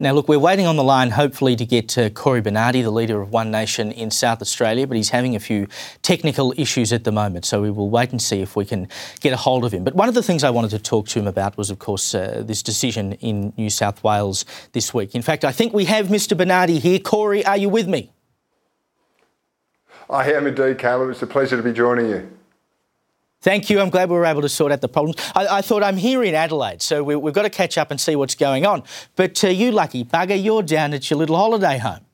Now, look, we're waiting on the line, hopefully, to get Cory Bernardi, the leader of One Nation in South Australia, but he's having a few technical issues at the moment, so we will wait and see if we can get a hold of him. But one of the things I wanted to talk to him about was, of course, this decision in New South Wales this week. In fact, I think we have Mr Bernardi here. Cory, are you with me? I am indeed, Caleb. It's a pleasure to be joining you. Thank you. I'm glad we were able to sort out the problems. I thought I'm here in Adelaide, so we've got to catch up and see what's going on. But you lucky bugger, you're down at your little holiday home.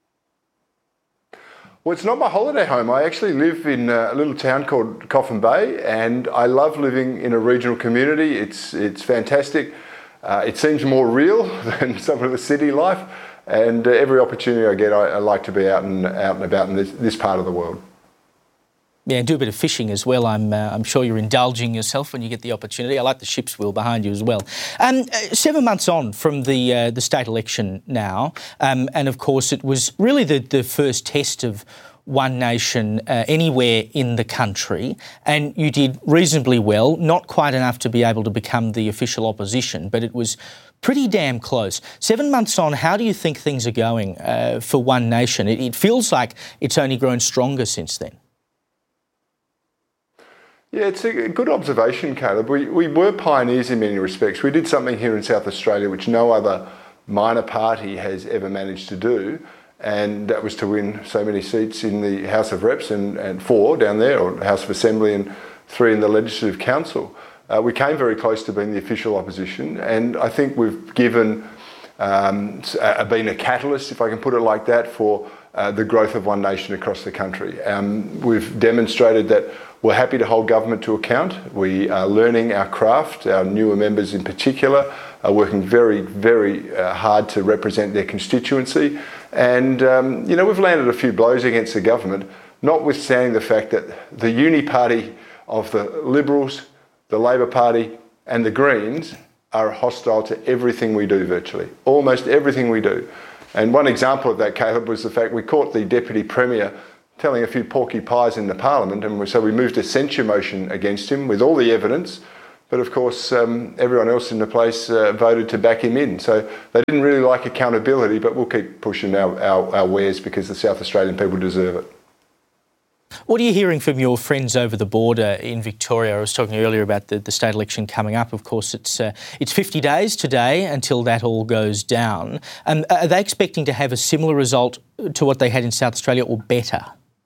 Well, it's not my holiday home. I actually live in a little town called Coffin Bay, and I love living in a regional community. It's fantastic. It seems more real than some of the city life, and every opportunity I get, I like to be out and about in this part of the world. Yeah, and do a bit of fishing as well. I'm sure you're indulging yourself when you get the opportunity. I like the ship's wheel behind you as well. 7 months on from the state election now, and of course it was really the first test of One Nation anywhere in the country, and you did reasonably well, not quite enough to be able to become the official opposition, but it was pretty damn close. 7 months on, how do you think things are going for One Nation? It feels like it's only grown stronger since then. Yeah, it's a good observation, Caleb. We were pioneers in many respects. We did something here in South Australia which no other minor party has ever managed to do, and that was to win so many seats in the House of Reps and 4 down there, or House of Assembly, and 3 in the Legislative Council. We came very close to being the official opposition, and I think we've been a catalyst, if I can put it like that, for the growth of One Nation across the country. We've demonstrated that we're happy to hold government to account. We are learning our craft. Our newer members in particular are working very, very hard to represent their constituency. And, we've landed a few blows against the government, notwithstanding the fact that the uni party of the Liberals, the Labor Party and the Greens are hostile to everything we do virtually, almost everything we do. And one example of that, Caleb, was the fact we caught the Deputy Premier telling a few porky pies in the Parliament, and so we moved a censure motion against him with all the evidence. But of course, everyone else in the place voted to back him in. So they didn't really like accountability, but we'll keep pushing our wares because the South Australian people deserve it. What are you hearing from your friends over the border in Victoria? I was talking earlier about the state election coming up. Of course, it's 50 days today until that all goes down. Are they expecting to have a similar result to what they had in South Australia, or better?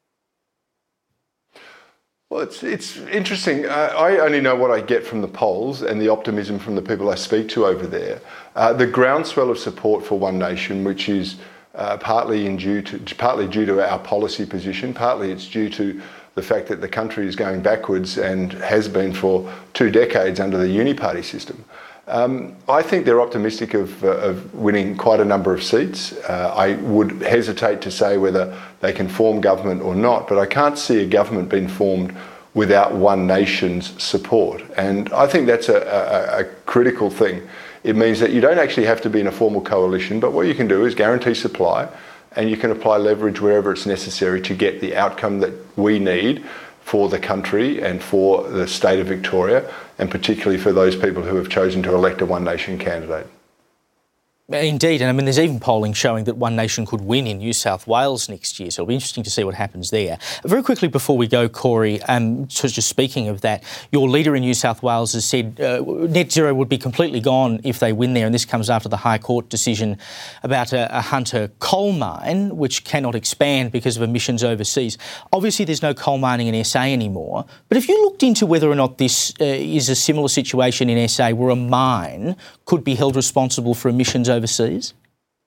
Well, it's interesting. I only know what I get from the polls and the optimism from the people I speak to over there. The groundswell of support for One Nation, which is partly due to our policy position, partly it's due to the fact that the country is going backwards and has been for 2 decades under the uni-party system. I think they're optimistic of winning quite a number of seats. I would hesitate to say whether they can form government or not, but I can't see a government being formed without One Nation's support. And I think that's a critical thing. It means that you don't actually have to be in a formal coalition, but what you can do is guarantee supply, and you can apply leverage wherever it's necessary to get the outcome that we need for the country and for the state of Victoria, and particularly for those people who have chosen to elect a One Nation candidate. Indeed, and I mean, there's even polling showing that One Nation could win in New South Wales next year, so it'll be interesting to see what happens there. Very quickly before we go, Cory, so just speaking of that, your leader in New South Wales has said net zero would be completely gone if they win there, and this comes after the High Court decision about a Hunter coal mine, which cannot expand because of emissions overseas. Obviously, there's no coal mining in SA anymore, but have you looked into whether or not this is a similar situation in SA where a mine could be held responsible for emissions overseas?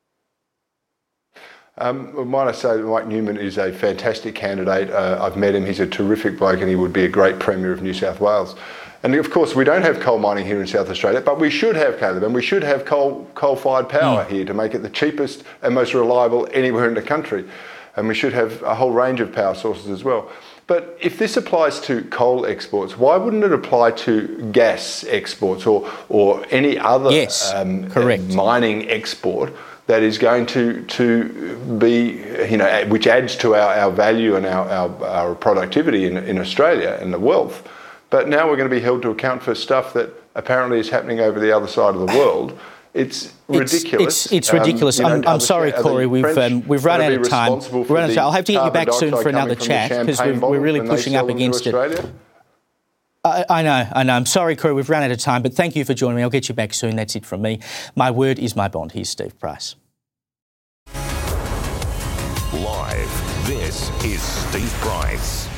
Might I say Mike Newman is a fantastic candidate. I've met him. He's a terrific bloke, and he would be a great Premier of New South Wales. And of course, we don't have coal mining here in South Australia, but we should have, Caleb, and we should have coal-fired power here to make it the cheapest and most reliable anywhere in the country. And we should have a whole range of power sources as well. But if this applies to coal exports, why wouldn't it apply to gas exports or any other mining export that is going to be, which adds to our value and our productivity in Australia and the wealth? But now we're going to be held to account for stuff that apparently is happening over the other side of the world. It's ridiculous. It's ridiculous. I'm sorry, Corey. We've run out of time. I'll have to get you back soon for another chat because we're really pushing up against it. I know. I'm sorry, Corey. We've run out of time, but thank you for joining me. I'll get you back soon. That's it from me. My word is my bond. Here's Steve Price. Live, this is Steve Price.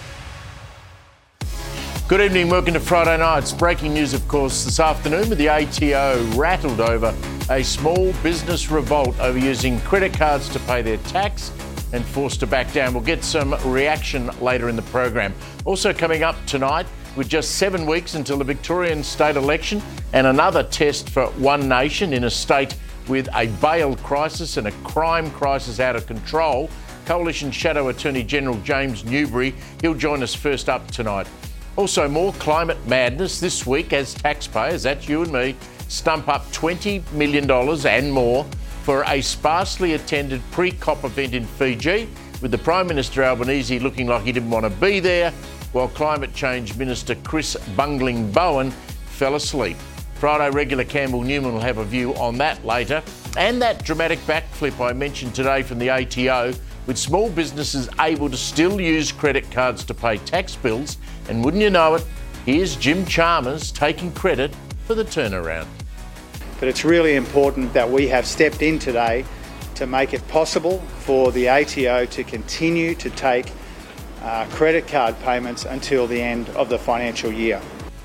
Good evening, welcome to Friday Nights. Breaking news, of course, this afternoon with the ATO rattled over a small business revolt over using credit cards to pay their tax and forced to back down. We'll get some reaction later in the program. Also coming up tonight, with just 7 weeks until the Victorian state election and another test for One Nation in a state with a bail crisis and a crime crisis out of control, Coalition Shadow Attorney General James Newbury, he'll join us first up tonight. Also, more climate madness this week as taxpayers, that's you and me, stump up $20 million and more for a sparsely attended pre-COP event in Fiji, with the Prime Minister Albanese looking like he didn't want to be there, while Climate Change Minister Chris Bungling Bowen fell asleep. Friday regular Campbell Newman will have a view on that later. And that dramatic backflip I mentioned today from the ATO, with small businesses able to still use credit cards to pay tax bills. And wouldn't you know it, here's Jim Chalmers taking credit for the turnaround. But it's really important that we have stepped in today to make it possible for the ATO to continue to take credit card payments until the end of the financial year.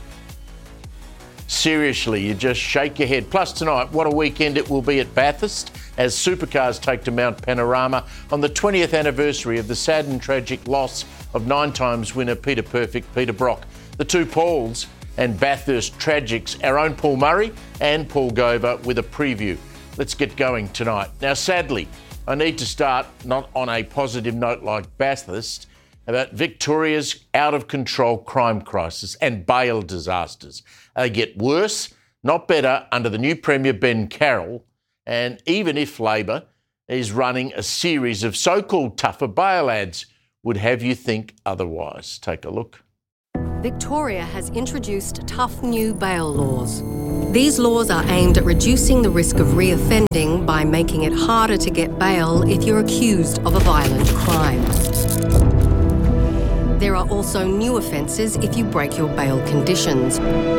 Seriously, you just shake your head. Plus tonight, what a weekend it will be at Bathurst as supercars take to Mount Panorama on the 20th anniversary of the sad and tragic loss of 9 times winner Peter Perfect, Peter Brock. The two Pauls and Bathurst tragics, our own Paul Murray and Paul Gover, with a preview. Let's get going tonight. Now, sadly, I need to start not on a positive note like Bathurst, about Victoria's out-of-control crime crisis and bail disasters. They get worse, not better, under the new Premier Ben Carroll, and even if Labor is running a series of so-called tougher bail ads, would have you think otherwise. Take a look. Victoria has introduced tough new bail laws. These laws are aimed at reducing the risk of reoffending by making it harder to get bail if you're accused of a violent crime. There are also new offences if you break your bail conditions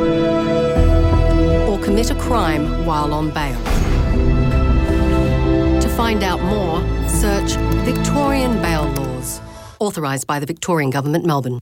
or commit a crime while on bail. To find out more, search Victorian Bail Laws, authorised by the Victorian Government, Melbourne.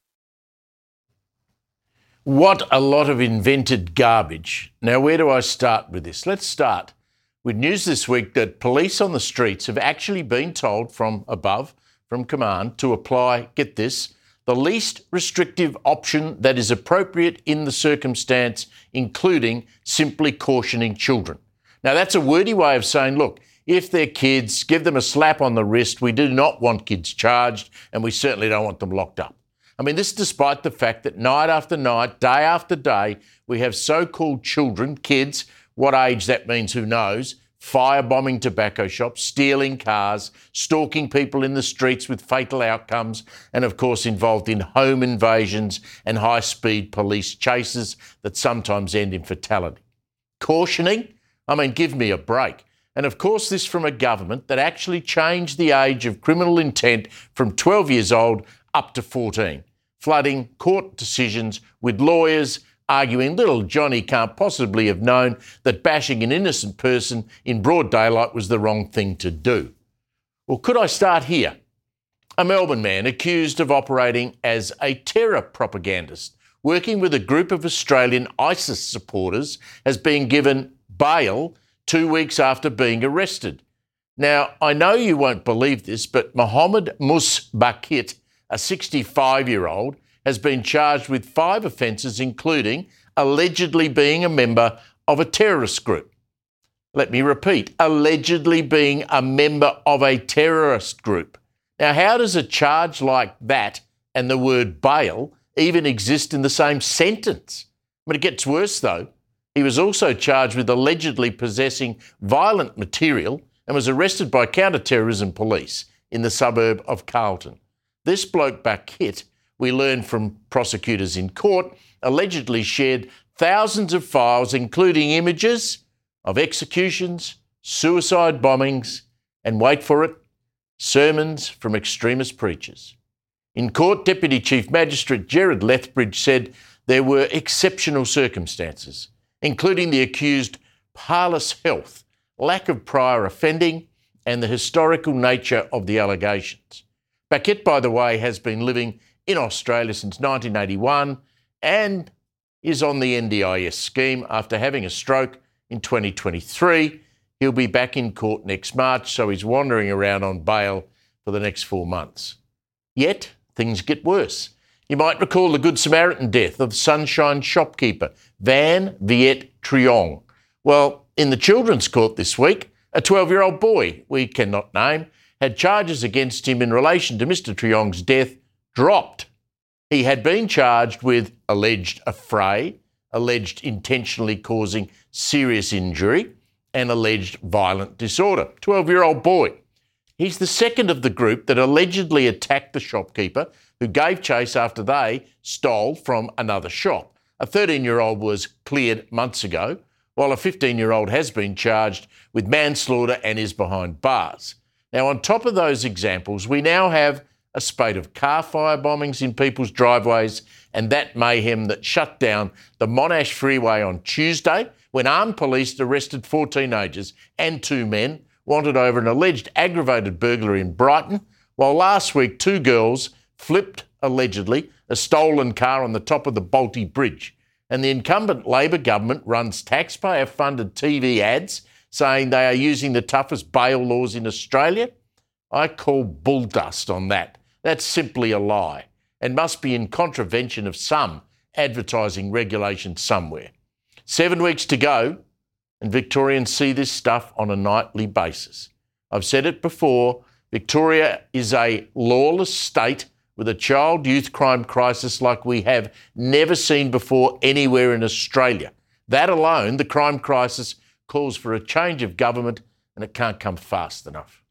What a lot of invented garbage. Now, where do I start with this? Let's start with news this week that police on the streets have actually been told from above, from command, to apply, get this, the least restrictive option that is appropriate in the circumstance, including simply cautioning children. Now, that's a wordy way of saying, look, if they're kids, give them a slap on the wrist. We do not want kids charged, and we certainly don't want them locked up. I mean, this despite the fact that night after night, day after day, we have so-called children, kids, what age that means, who knows, firebombing tobacco shops, stealing cars, stalking people in the streets with fatal outcomes, and of course involved in home invasions and high-speed police chases that sometimes end in fatality. Cautioning? I mean, give me a break. And of course this from a government that actually changed the age of criminal intent from 12 years old up to 14, flooding court decisions with lawyers arguing little Johnny can't possibly have known that bashing an innocent person in broad daylight was the wrong thing to do. Well, could I start here? A Melbourne man accused of operating as a terror propagandist, working with a group of Australian ISIS supporters, has been given bail 2 weeks after being arrested. Now, I know you won't believe this, but Mohammed Musbakit, a 65-year-old, has been charged with 5 offences, including allegedly being a member of a terrorist group. Let me repeat, allegedly being a member of a terrorist group. Now, how does a charge like that and the word bail even exist in the same sentence? I mean, it gets worse, though. He was also charged with allegedly possessing violent material and was arrested by counter-terrorism police in the suburb of Carlton. This bloke Bakit, we learned from prosecutors in court, allegedly shared thousands of files, including images, of executions, suicide bombings, and wait for it, sermons from extremist preachers. In court, Deputy Chief Magistrate Gerard Lethbridge said there were exceptional circumstances, including the accused parlous health, lack of prior offending, and the historical nature of the allegations. Paquette, by the way, has been living in Australia since 1981 and is on the NDIS scheme after having a stroke in 2023. He'll be back in court next March, so he's wandering around on bail for the next 4 months. Yet, things get worse. You might recall the Good Samaritan death of Sunshine shopkeeper Van Viet Triong. Well, in the Children's Court this week, a 12-year-old boy, we cannot name, had charges against him in relation to Mr Triong's death dropped. He had been charged with alleged affray, alleged intentionally causing serious injury, and alleged violent disorder. 12-year-old boy. He's the second of the group that allegedly attacked the shopkeeper who gave chase after they stole from another shop. A 13-year-old was cleared months ago, while a 15-year-old has been charged with manslaughter and is behind bars. Now, on top of those examples, we now have a spate of car fire bombings in people's driveways and that mayhem that shut down the Monash Freeway on Tuesday when armed police arrested 4 teenagers and 2 men wanted over an alleged aggravated burglary in Brighton, while last week 2 girls flipped, allegedly, a stolen car on the top of the Balti Bridge. And the incumbent Labor government runs taxpayer-funded TV ads saying they are using the toughest bail laws in Australia. I call bull dust on that. That's simply a lie and must be in contravention of some advertising regulation somewhere. 7 weeks to go, and Victorians see this stuff on a nightly basis. I've said it before, Victoria is a lawless state with a child youth crime crisis like we have never seen before anywhere in Australia. That alone, the crime crisis, calls for a change of government, and it can't come fast enough.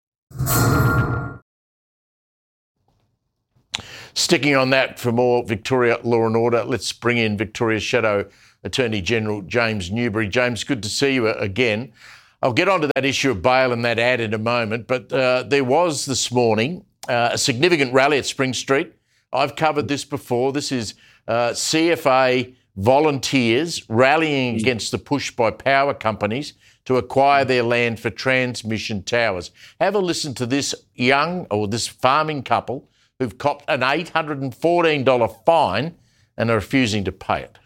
Sticking on that for more Victoria Law and Order, let's bring in Victoria's Shadow Attorney General James Newbury. James, good to see you again. I'll get onto that issue of bail and that ad in a moment, but there was this morning a significant rally at Spring Street. I've covered this before. This is CFA volunteers rallying against the push by power companies to acquire their land for transmission towers. Have a listen to this this farming couple who've copped an $814 fine and are refusing to pay it.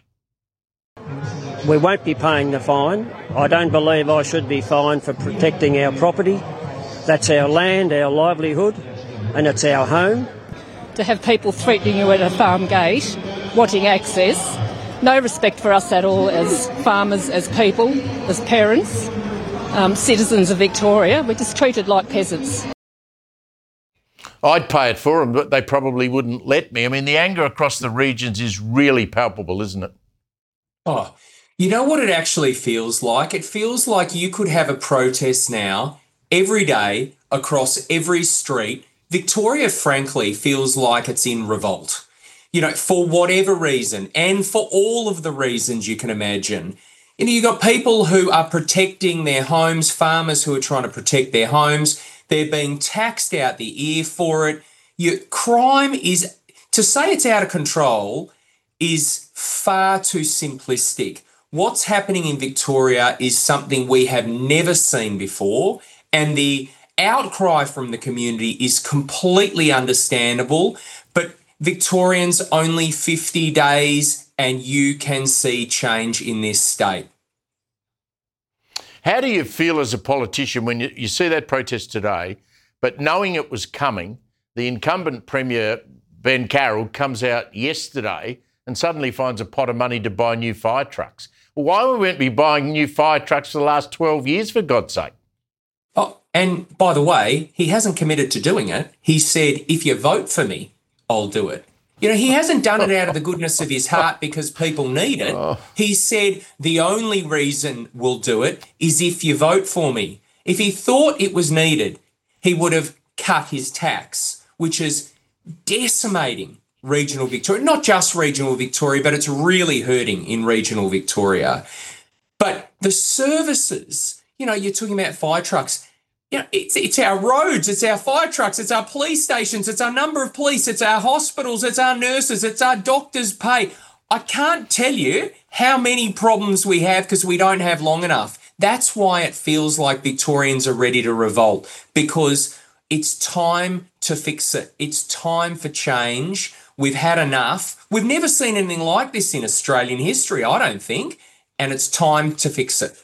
We won't be paying the fine. I don't believe I should be fined for protecting our property. That's our land, our livelihood, and it's our home. To have people threatening you at a farm gate, wanting access, no respect for us at all as farmers, as people, as parents, citizens of Victoria. We're just treated like peasants. I'd pay it for them, but they probably wouldn't let me. I mean, the anger across the regions is really palpable, isn't it? Oh, you know what it actually feels like? It feels like you could have a protest now every day across every street. Victoria, frankly, feels like it's in revolt. You know, for whatever reason and for all of the reasons you can imagine. You know, you've got people who are protecting their homes, farmers who are trying to protect their homes. They're being taxed out the ear for it. Crime is, to say it's out of control is far too simplistic. What's happening in Victoria is something we have never seen before, and the outcry from the community is completely understandable, but Victorians, only 50 days and you can see change in this state. How do you feel as a politician when you see that protest today, but knowing it was coming, the incumbent Premier, Ben Carroll, comes out yesterday and suddenly finds a pot of money to buy new fire trucks? Well, why weren't we buying new fire trucks for the last 12 years, for God's sake? Oh, and by the way, he hasn't committed to doing it. He said, if you vote for me, I'll do it. You know, he hasn't done it out of the goodness of his heart because people need it. He said the only reason we'll do it is if you vote for me. If he thought it was needed, he would have cut his tax, which is decimating regional Victoria. Not just regional Victoria, but it's really hurting in regional Victoria. But the services, you're talking about fire trucks. It's our roads, it's our fire trucks, it's our police stations, it's our number of police, it's our hospitals, it's our nurses, it's our doctors' pay. I can't tell you how many problems we have because we don't have long enough. That's why it feels like Victorians are ready to revolt, because it's time to fix it. It's time for change. We've had enough. We've never seen anything like this in Australian history, I don't think, and it's time to fix it.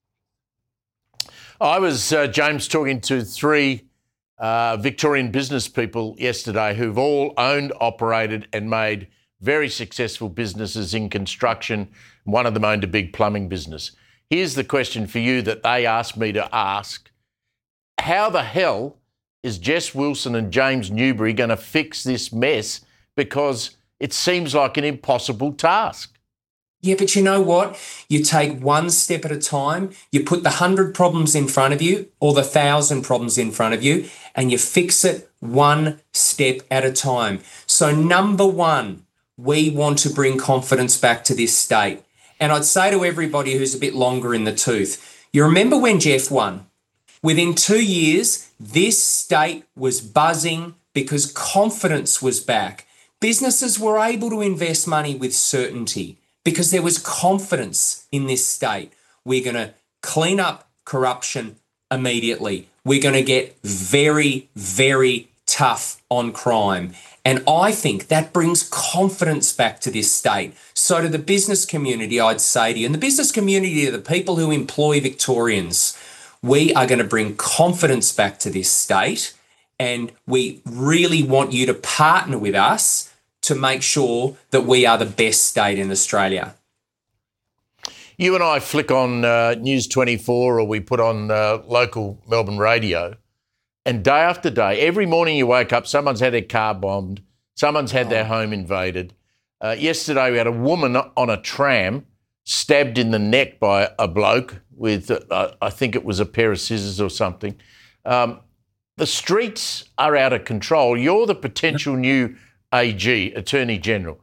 I was, James, talking to three Victorian business people yesterday who've all owned, operated and made very successful businesses in construction. One of them owned a big plumbing business. Here's the question for you that they asked me to ask. How the hell is Jess Wilson and James Newbury going to fix this mess? Because it seems like an impossible task. Yeah, but you know what? You take one step at a time, you put the 100 problems in front of you or the 1,000 problems in front of you, and you fix it one step at a time. So number one, we want to bring confidence back to this state. And I'd say to everybody who's a bit longer in the tooth, you remember when Jeff won? Within 2 years, this state was buzzing because confidence was back. Businesses were able to invest money with certainty, because there was confidence in this state. We're going to clean up corruption immediately. We're going to get very, very tough on crime. And I think that brings confidence back to this state. So to the business community, I'd say to you, and the business community are the people who employ Victorians, we are going to bring confidence back to this state, and we really want you to partner with us to make sure that we are the best state in Australia. You and I flick on News 24 or we put on local Melbourne radio, and day after day, every morning you wake up, someone's had their car bombed, someone's had their home invaded. Yesterday we had a woman on a tram stabbed in the neck by a bloke with, I think it was a pair of scissors or something. The streets are out of control. You're the potential new AG, Attorney General.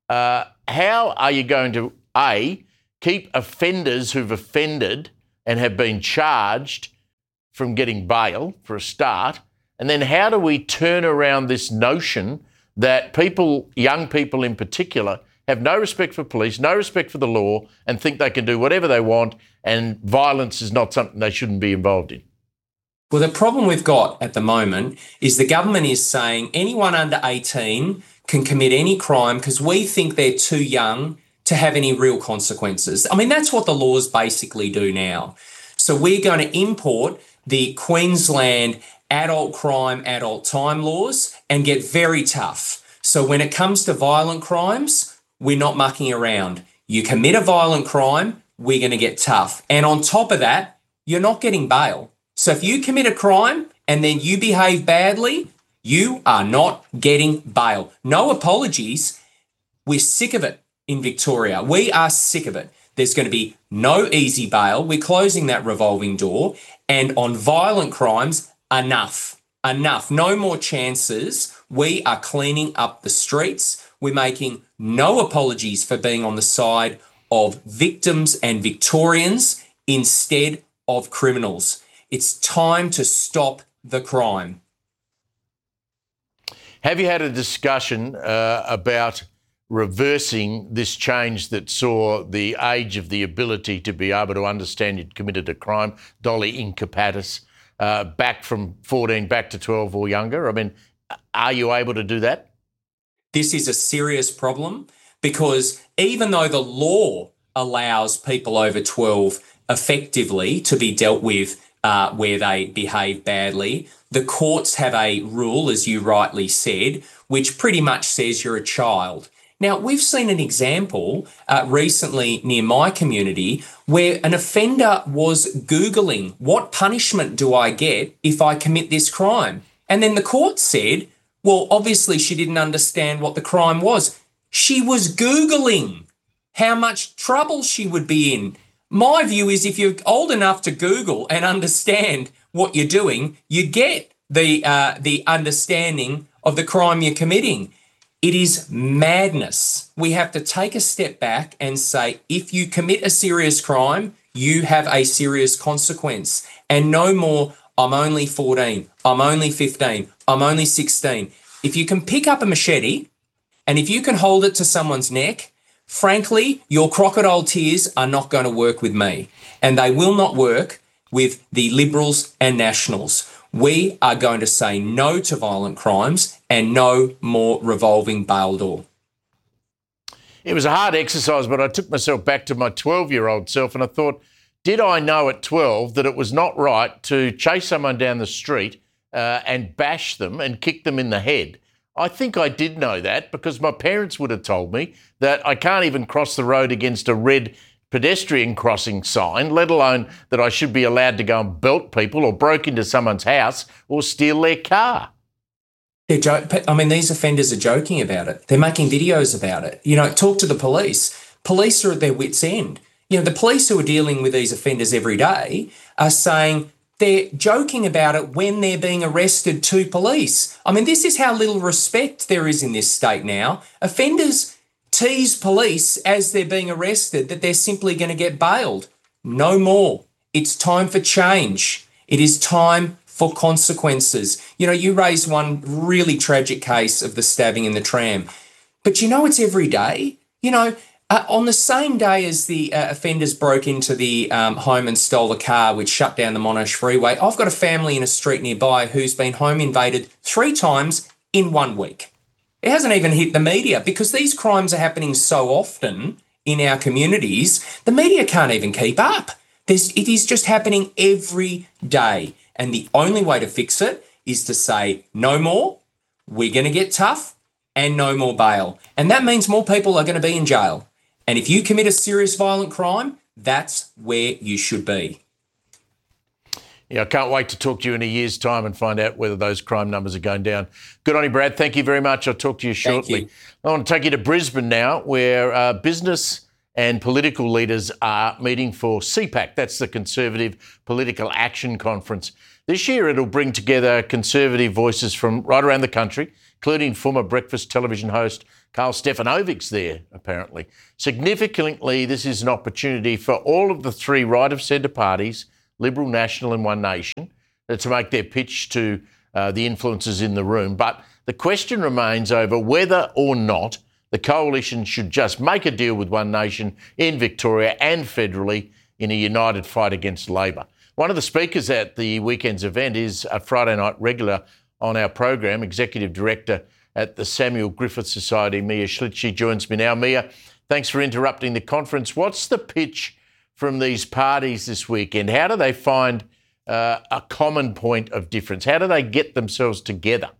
How are you going to, A, keep offenders who've offended and have been charged from getting bail, for a start? And then how do we turn around this notion that people, young people in particular, have no respect for police, no respect for the law, and think they can do whatever they want, and violence is not something they shouldn't be involved in? Well, the problem we've got at the moment is the government is saying anyone under 18 can commit any crime because we think they're too young to have any real consequences. I mean, that's what the laws basically do now. So we're going to import the Queensland adult crime, adult time laws and get very tough. So when it comes to violent crimes, we're not mucking around. You commit a violent crime, we're going to get tough. And on top of that, you're not getting bail. So if you commit a crime and then you behave badly, you are not getting bail. No apologies. We're sick of it in Victoria. We are sick of it. There's going to be no easy bail. We're closing that revolving door. And on violent crimes, enough. No more chances. We are cleaning up the streets. We're making no apologies for being on the side of victims and Victorians instead of criminals. It's time to stop the crime. Have you had a discussion about reversing this change that saw the age of the ability to be able to understand you'd committed a crime, Dolly Incapatis, back from 14 back to 12 or younger? I mean, are you able to do that? This is a serious problem because even though the law allows people over 12 effectively to be dealt with where they behave badly, the courts have a rule, as you rightly said, which pretty much says you're a child. Now, we've seen an example recently near my community where an offender was Googling, what punishment do I get if I commit this crime? And then the court said, well, obviously she didn't understand what the crime was. She was Googling how much trouble she would be in. My view is if you're old enough to Google and understand what you're doing, you get the understanding of the crime you're committing. It is madness. We have to take a step back and say, if you commit a serious crime, you have a serious consequence. And no more, I'm only 14, I'm only 15, I'm only 16. If you can pick up a machete and if you can hold it to someone's neck, frankly, your crocodile tears are not going to work with me. And they will not work with the Liberals and Nationals. We are going to say no to violent crimes and no more revolving bail door. It was a hard exercise, but I took myself back to my 12-year-old self and I thought, did I know at 12 that it was not right to chase someone down the street and bash them and kick them in the head? I think I did know that because my parents would have told me that I can't even cross the road against a red pedestrian crossing sign, let alone that I should be allowed to go and belt people or break into someone's house or steal their car. These offenders are joking about it. They're making videos about it. Talk to the police. Police are at their wits' end. The police who are dealing with these offenders every day are saying they're joking about it when they're being arrested to police. This is how little respect there is in this state now. Offenders tease police as they're being arrested that they're simply going to get bailed. No more. It's time for change. It is time for consequences. You raised one really tragic case of the stabbing in the tram, but it's every day. On the same day as the offenders broke into the home and stole a car, which shut down the Monash Freeway, I've got a family in a street nearby who's been home invaded 3 times in 1 week. It hasn't even hit the media because these crimes are happening so often in our communities, the media can't even keep up. It is just happening every day. And the only way to fix it is to say no more, we're going to get tough, and no more bail. And that means more people are going to be in jail. And if you commit a serious violent crime, that's where you should be. Yeah, I can't wait to talk to you in a year's time and find out whether those crime numbers are going down. Good on you, Brad. Thank you very much. I'll talk to you shortly. I want to take you to Brisbane now, where business and political leaders are meeting for CPAC. That's the Conservative Political Action Conference. This year it'll bring together Conservative voices from right around the country, including former breakfast television host Karl Stefanovic's there, apparently. Significantly, this is an opportunity for all of the 3 right-of-centre parties, Liberal, National and One Nation, to make their pitch to the influencers in the room. But the question remains over whether or not the coalition should just make a deal with One Nation in Victoria and federally in a united fight against Labor. One of the speakers at the weekend's event is a Friday night regular on our program, Executive Director at the Samuel Griffith Society, Mia Schlitz. She joins me now. Mia, thanks for interrupting the conference. What's the pitch from these parties this weekend? How do they find a common point of difference? How do they get themselves together?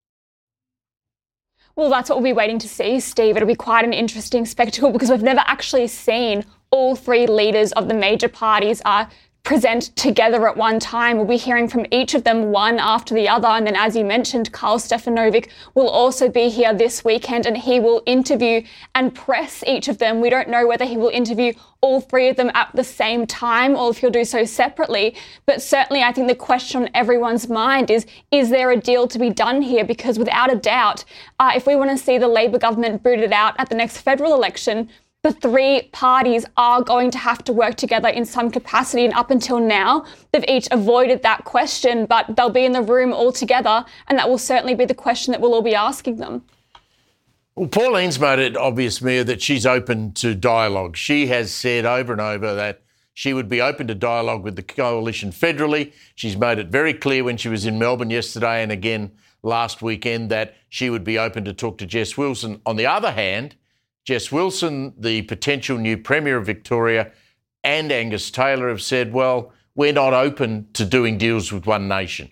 Well, that's what we'll be waiting to see, Steve. It'll be quite an interesting spectacle because we've never actually seen all 3 leaders of the major parties present together at one time. We'll be hearing from each of them one after the other. And then, as you mentioned, Karl Stefanovic will also be here this weekend and he will interview and press each of them. We don't know whether he will interview all 3 of them at the same time or if he'll do so separately. But certainly I think the question on everyone's mind is there a deal to be done here? Because without a doubt, if we want to see the Labor government booted out at the next federal election, the 3 parties are going to have to work together in some capacity. And up until now, they've each avoided that question, but they'll be in the room all together. And that will certainly be the question that we'll all be asking them. Well, Pauline's made it obvious, Mia, that she's open to dialogue. She has said over and over that she would be open to dialogue with the coalition federally. She's made it very clear when she was in Melbourne yesterday and again last weekend that she would be open to talk to Jess Wilson. On the other hand, Jess Wilson, the potential new Premier of Victoria, and Angus Taylor have said, well, we're not open to doing deals with One Nation.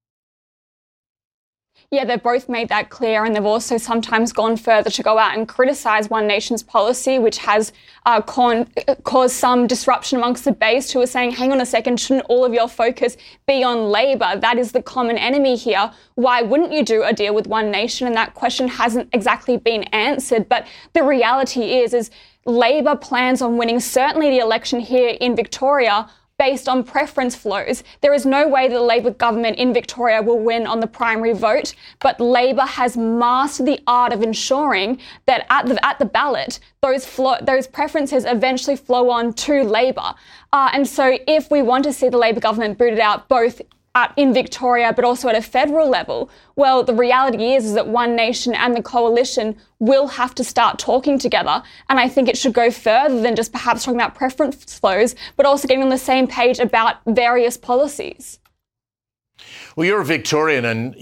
Yeah, they've both made that clear, and they've also sometimes gone further to go out and criticise One Nation's policy, which has caused some disruption amongst the base who are saying, hang on a second, shouldn't all of your focus be on Labor? That is the common enemy here. Why wouldn't you do a deal with One Nation? And that question hasn't exactly been answered. But the reality is Labor plans on winning certainly the election here in Victoria, based on preference flows. There is no way that the Labor government in Victoria will win on the primary vote, but Labor has mastered the art of ensuring that at the ballot, those preferences eventually flow on to Labor. And so if we want to see the Labor government booted out both in Victoria, but also at a federal level, well, the reality is that One Nation and the coalition will have to start talking together. And I think it should go further than just perhaps talking about preference flows, but also getting on the same page about various policies. Well, you're a Victorian and,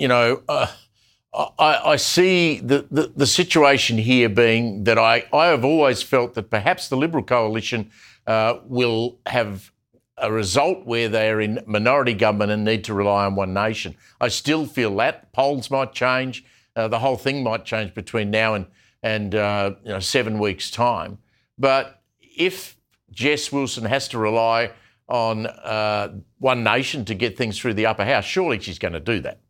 I see the situation here being that I have always felt that perhaps the Liberal coalition will have a result where they're in minority government and need to rely on One Nation. I still feel that. Polls might change. The whole thing might change between now and 7 weeks' time. But if Jess Wilson has to rely on One Nation to get things through the upper house, surely she's going to do that.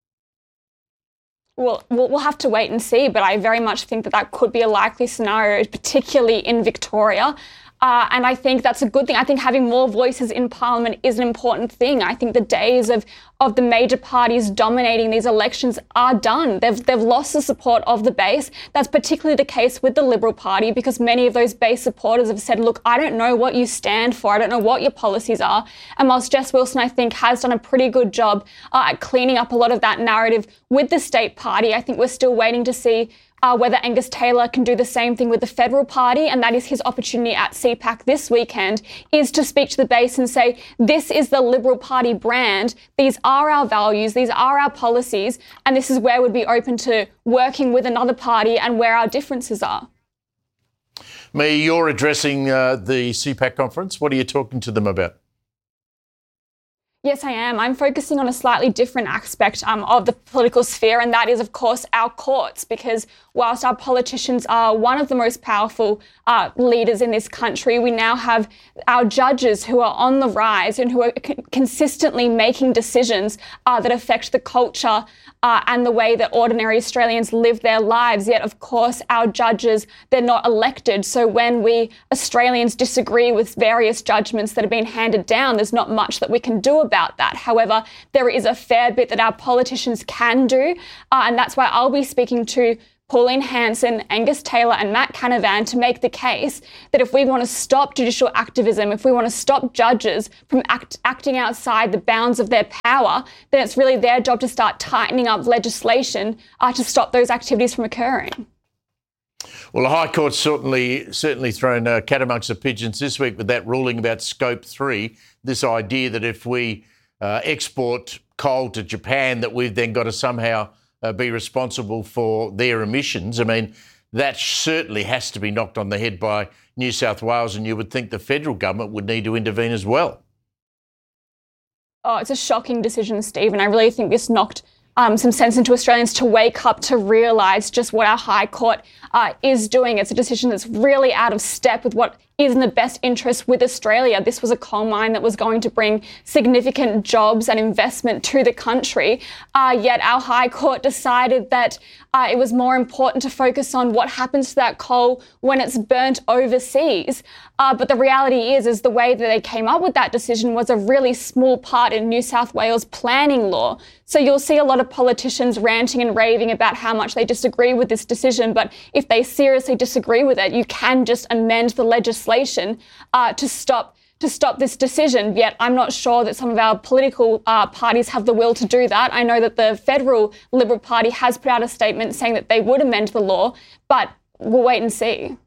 Well, we'll have to wait and see, but I very much think that could be a likely scenario, particularly in Victoria. And I think that's a good thing. I think having more voices in Parliament is an important thing. I think the days of the major parties dominating these elections are done. They've lost the support of the base. That's particularly the case with the Liberal Party, because many of those base supporters have said, look, I don't know what you stand for. I don't know what your policies are. And whilst Jess Wilson, I think, has done a pretty good job at cleaning up a lot of that narrative with the state party, I think we're still waiting to see whether Angus Taylor can do the same thing with the Federal Party, and that is his opportunity at CPAC this weekend, is to speak to the base and say, this is the Liberal Party brand, these are our values, these are our policies, and this is where we'd be open to working with another party and where our differences are. Mia, you're addressing the CPAC conference. What are you talking to them about? Yes, I am. I'm focusing on a slightly different aspect of the political sphere, and that is, of course, our courts, because whilst our politicians are one of the most powerful leaders in this country, we now have our judges who are on the rise and who are consistently making decisions that affect the culture and the way that ordinary Australians live their lives. Yet, of course, our judges, they're not elected. So when we Australians disagree with various judgments that have been handed down, there's not much that we can do about that. However, there is a fair bit that our politicians can do. And that's why I'll be speaking to Pauline Hanson, Angus Taylor and Matt Canavan to make the case that if we want to stop judicial activism, if we want to stop judges from acting outside the bounds of their power, then it's really their job to start tightening up legislation to stop those activities from occurring. Well, the High Court's certainly thrown a cat amongst the pigeons this week with that ruling about Scope 3, this idea that if we export coal to Japan, that we've then got to somehow be responsible for their emissions. I mean, that certainly has to be knocked on the head by New South Wales, and you would think the federal government would need to intervene as well. Oh, it's a shocking decision, Steve, and I really think this knocked some sense into Australians to wake up to realise just what our High Court is doing. It's a decision that's really out of step with what is in the best interest with Australia. This was a coal mine that was going to bring significant jobs and investment to the country. Yet our High Court decided that it was more important to focus on what happens to that coal when it's burnt overseas. But the reality is the way that they came up with that decision was a really small part in New South Wales planning law. So you'll see a lot of politicians ranting and raving about how much they disagree with this decision. But if they seriously disagree with it, you can just amend the legislation to stop this decision. Yet I'm not sure that some of our political parties have the will to do that. I know that the federal Liberal Party has put out a statement saying that they would amend the law, but we'll wait and see.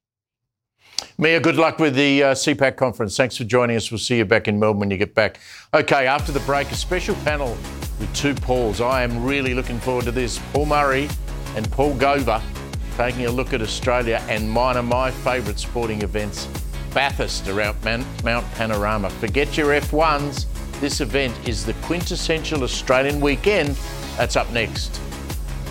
Mia, good luck with the CPAC conference. Thanks for joining us. We'll see you back in Melbourne when you get back. OK, after the break, a special panel with two Pauls. I am really looking forward to this. Paul Murray and Paul Gover taking a look at Australia and one of my favourite sporting events, Bathurst around Mount Panorama. Forget your F1s. This event is the quintessential Australian weekend. That's up next.